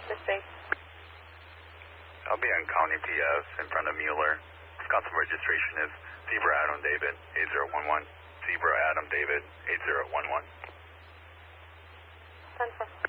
Mistake. I'll be on County PS in front of Mueller. Wisconsin registration is Zebra Adam David 8011. Zebra Adam David 8011. 10-4.